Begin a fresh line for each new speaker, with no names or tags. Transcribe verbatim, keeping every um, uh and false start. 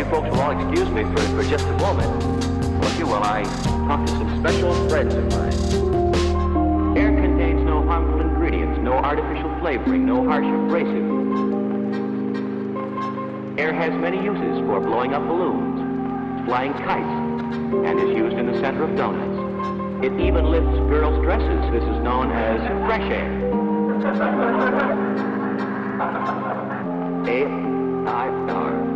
folks will all excuse me for, for just a moment. Look you while I talk to some special friends of mine. Air contains no harmful ingredients, no artificial flavoring, no harsh abrasive. Air has many uses for blowing up balloons, flying kites, and is used in the center of donuts. It even lifts girls' dresses. This is known as fresh air. A I R